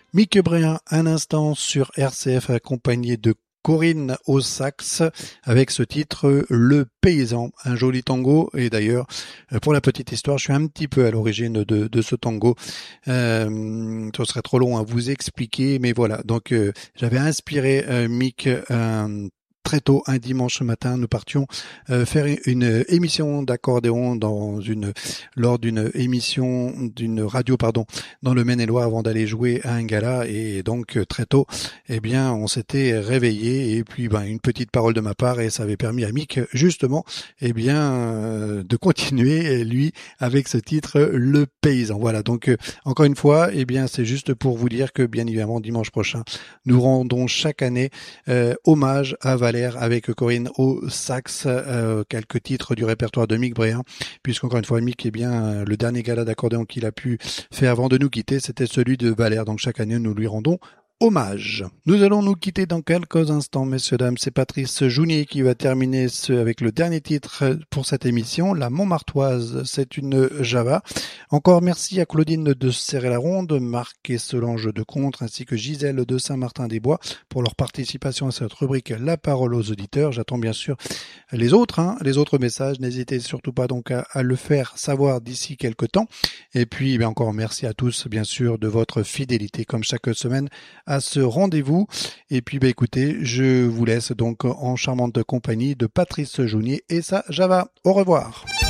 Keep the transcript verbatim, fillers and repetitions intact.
Mick Bréin, un instant sur R C F, accompagné de Corinne au sax, avec ce titre Le Paysan, un joli tango. Et d'ailleurs, pour la petite histoire, je suis un petit peu à l'origine de, de ce tango. Euh, ce serait trop long à vous expliquer, mais voilà. Donc, euh, j'avais inspiré euh, Mick un très tôt un dimanche matin, nous partions euh, faire une émission d'accordéon dans une lors d'une émission d'une radio pardon dans le Maine-et-Loire avant d'aller jouer à un gala. Et donc très tôt, eh bien on s'était réveillé, et puis ben une petite parole de ma part, et ça avait permis à Mick justement eh bien euh, de continuer lui avec ce titre Le Paysan. Voilà, donc euh, encore une fois, eh bien c'est juste pour vous dire que bien évidemment dimanche prochain, nous rendons chaque année euh, hommage à Valère avec Corinne au sax, euh, quelques titres du répertoire de Mick Bréin, puisqu'encore une fois Mick, eh bien le dernier gala d'accordéon qu'il a pu faire avant de nous quitter, c'était celui de Valère. Donc chaque année nous lui rendons hommage. Nous allons nous quitter dans quelques instants, messieurs, dames. C'est Patrice Jounier qui va terminer ce, avec le dernier titre pour cette émission, La Montmartoise. C'est une Java. Encore merci à Claudine de Serrer-la-Ronde, Marc et Solange de Contre, ainsi que Gisèle de Saint-Martin-des-Bois pour leur participation à cette rubrique La Parole aux auditeurs. J'attends bien sûr les autres, hein, les autres messages. N'hésitez surtout pas donc à, à le faire savoir d'ici quelques temps. Et puis, bien encore merci à tous, bien sûr, de votre fidélité, comme chaque semaine, à ce rendez-vous. Et puis, bah, écoutez, je vous laisse donc en charmante compagnie de Patrice Jounier et sa Java. Au revoir.